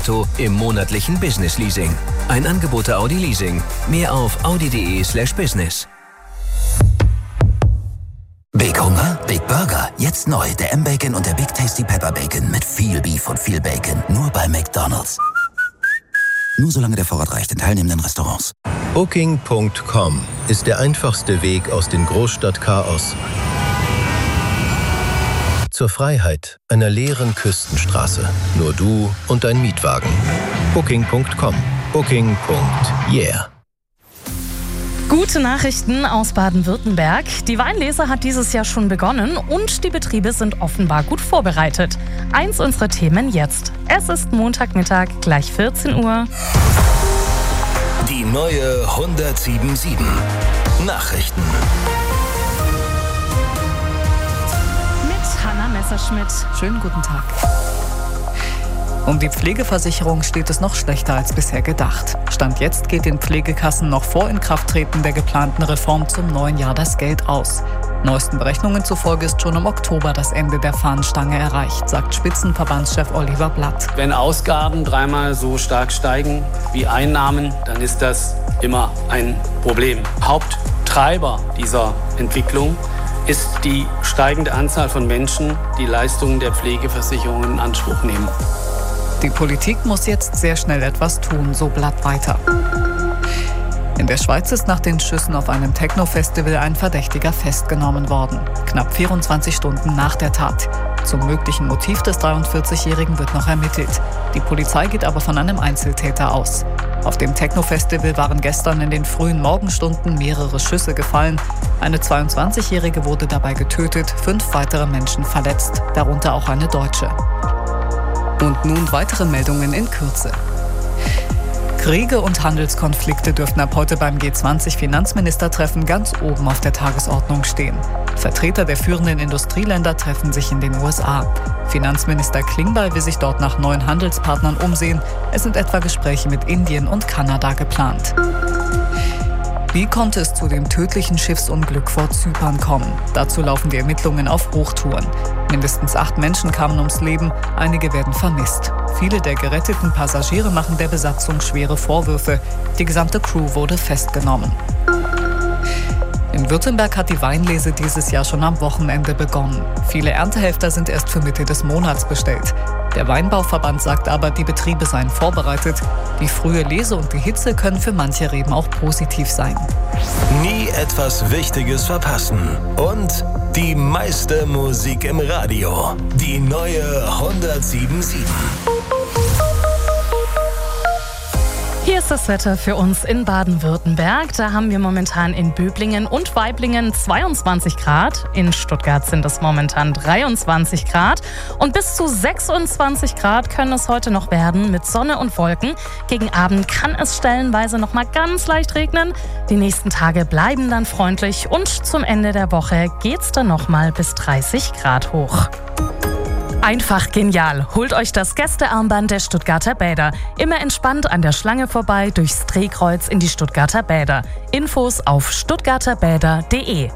Auto im monatlichen Business Leasing. Ein Angebot der Audi Leasing. Mehr auf audi.de/business. Big Hunger? Big Burger. Jetzt neu. Der M-Bacon und der Big Tasty Pepper Bacon mit viel Beef und viel Bacon. Nur bei McDonald's. Nur solange der Vorrat reicht in teilnehmenden Restaurants. Booking.com ist der einfachste Weg aus dem Großstadtchaos zur Freiheit einer leeren Küstenstraße. Nur du und dein Mietwagen. Booking.com. Booking.yeah. Gute Nachrichten aus Baden-Württemberg. Die Weinlese hat dieses Jahr schon begonnen und die Betriebe sind offenbar gut vorbereitet. Eins unserer Themen jetzt. Es ist Montagmittag, gleich 14 Uhr. Die neue 107.7 Nachrichten. Mit Hanna Messerschmidt. Schönen guten Tag. Um die Pflegeversicherung steht es noch schlechter als bisher gedacht. Stand jetzt geht den Pflegekassen noch vor Inkrafttreten der geplanten Reform zum neuen Jahr das Geld aus. Neuesten Berechnungen zufolge ist schon im Oktober das Ende der Fahnenstange erreicht, sagt Spitzenverbandschef Oliver Blatt. Wenn Ausgaben dreimal so stark steigen wie Einnahmen, dann ist das immer ein Problem. Haupttreiber dieser Entwicklung ist die steigende Anzahl von Menschen, die Leistungen der Pflegeversicherung in Anspruch nehmen. Die Politik muss jetzt sehr schnell etwas tun, so Blatt weiter. In der Schweiz ist nach den Schüssen auf einem Techno-Festival ein Verdächtiger festgenommen worden. Knapp 24 Stunden nach der Tat. Zum möglichen Motiv des 43-Jährigen wird noch ermittelt. Die Polizei geht aber von einem Einzeltäter aus. Auf dem Techno-Festival waren gestern in den frühen Morgenstunden mehrere Schüsse gefallen. Eine 22-Jährige wurde dabei getötet, 5 weitere Menschen verletzt, darunter auch eine Deutsche. Und nun weitere Meldungen in Kürze. Kriege und Handelskonflikte dürften ab heute beim G20-Finanzministertreffen ganz oben auf der Tagesordnung stehen. Vertreter der führenden Industrieländer treffen sich in den USA. Finanzminister Klingbeil will sich dort nach neuen Handelspartnern umsehen. Es sind etwa Gespräche mit Indien und Kanada geplant. Wie konnte es zu dem tödlichen Schiffsunglück vor Zypern kommen? Dazu laufen die Ermittlungen auf Hochtouren. Mindestens 8 Menschen kamen ums Leben, einige werden vermisst. Viele der geretteten Passagiere machen der Besatzung schwere Vorwürfe. Die gesamte Crew wurde festgenommen. In Württemberg hat die Weinlese dieses Jahr schon am Wochenende begonnen. Viele Erntehälfter sind erst für Mitte des Monats bestellt. Der Weinbauverband sagt aber, die Betriebe seien vorbereitet. Die frühe Lese und die Hitze können für manche Reben auch positiv sein. Nie etwas Wichtiges verpassen. Und die meiste Musik im Radio. Die neue 107.7. Hier ist das Wetter für uns in Baden-Württemberg. Da haben wir momentan in Böblingen und Waiblingen 22 Grad. In Stuttgart sind es momentan 23 Grad. Und bis zu 26 Grad können es heute noch werden mit Sonne und Wolken. Gegen Abend kann es stellenweise noch mal ganz leicht regnen. Die nächsten Tage bleiben dann freundlich und zum Ende der Woche geht's dann noch mal bis 30 Grad hoch. Einfach genial. Holt euch das Gästearmband der Stuttgarter Bäder. Immer entspannt an der Schlange vorbei, durchs Drehkreuz in die Stuttgarter Bäder. Infos auf stuttgarterbäder.de.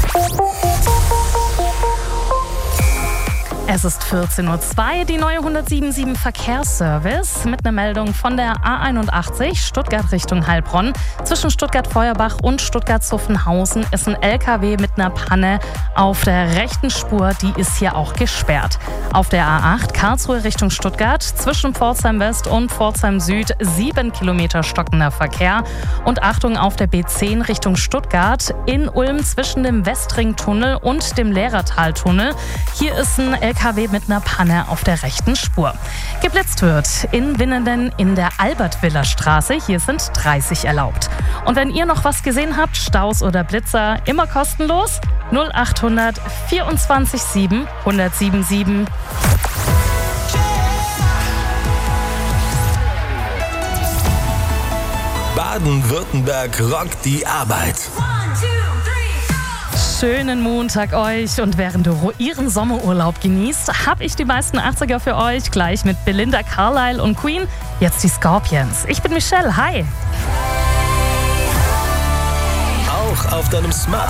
Es ist 14:02 Uhr, die neue 107.7 Verkehrsservice mit einer Meldung von der A81 Stuttgart Richtung Heilbronn. Zwischen Stuttgart-Feuerbach und Stuttgart-Zuffenhausen ist ein LKW mit einer Panne auf der rechten Spur, die ist hier auch gesperrt. Auf der A8 Karlsruhe Richtung Stuttgart zwischen Pforzheim West und Pforzheim Süd 7 Kilometer stockender Verkehr. Und Achtung auf der B10 Richtung Stuttgart in Ulm zwischen dem Westringtunnel und dem Lehrertaltunnel. Hier ist ein LKW mit einer Panne auf der rechten Spur. Geblitzt wird in Winnenden in der Albert-Willer-Straße. Hier sind 30 erlaubt. Und wenn ihr noch was gesehen habt, Staus oder Blitzer, immer kostenlos. 0800 24 7 1077. Baden-Württemberg rockt die Arbeit. Schönen Montag euch und während du ihren Sommerurlaub genießt, habe ich die meisten 80er für euch, gleich mit Belinda Carlisle und Queen. Jetzt die Scorpions. Ich bin Michelle, hi! Auch auf deinem Smartphone.